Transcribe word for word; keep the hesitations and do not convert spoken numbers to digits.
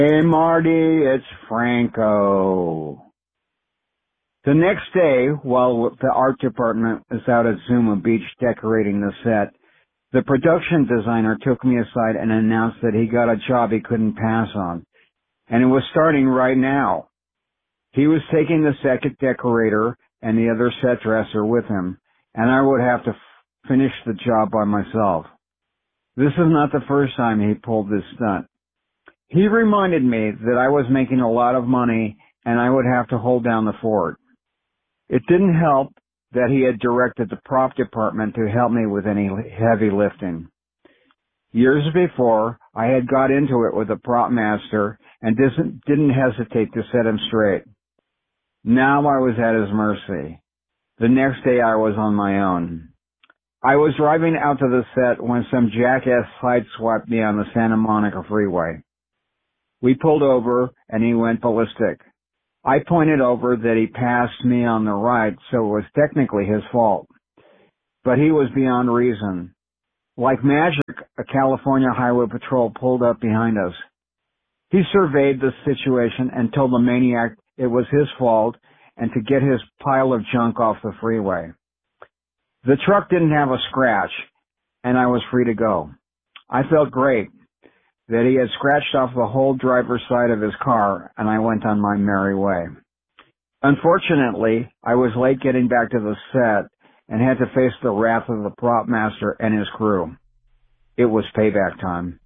Hey Marty, it's Franco. The next day, while the art department was out at Zuma Beach decorating the set, the production designer took me aside and announced that he got a job he couldn't pass on, and it was starting right now. He was taking the second decorator and the other set dresser with him, and I would have to f- finish the job by myself. This is not the first time he pulled this stunt. He reminded me that I was making a lot of money and I would have to hold down the fort. It didn't help that he had directed the prop department to help me with any heavy lifting. Years before, I had got into it with the prop master and didn't hesitate to set him straight. Now I was at his mercy. The next day I was on my own. I was driving out to the set when some jackass sideswiped me on the Santa Monica freeway. We pulled over, and he went ballistic. I pointed over that he passed me on the right, so it was technically his fault. But he was beyond reason. Like magic, a California Highway Patrol pulled up behind us. He surveyed the situation and told the maniac it was his fault and to get his pile of junk off the freeway. The truck didn't have a scratch, and I was free to go. I felt great that he had scratched off the whole driver's side of his car, and I went on my merry way. Unfortunately, I was late getting back to the set and had to face the wrath of the prop master and his crew. It was payback time.